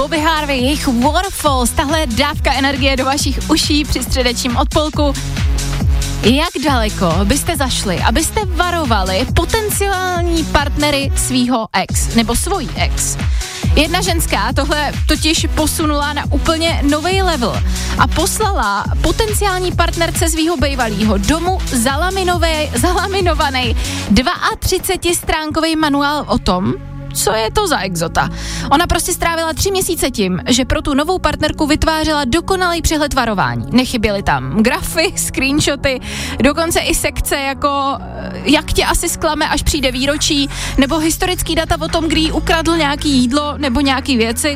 Bobby Harvey, jejich Waterfalls, tahle dávka energie do vašich uší při středečním odpolku. Jak daleko byste zašli, abyste varovali potenciální partnery svýho ex, nebo svojí ex? Jedna ženská tohle totiž posunula na úplně nový level a poslala potenciální partnerce svýho bejvalýho domů zalaminovaný 32stránkový manuál o tom, co je to za exota. Ona prostě strávila 3 měsíce tím, že pro tu novou partnerku vytvářela dokonalý přehled varování. Nechyběly tam grafy, screenshoty, dokonce i sekce jako jak tě asi zklame, až přijde výročí, nebo historický data o tom, kdy jí ukradl nějaký jídlo nebo nějaký věci.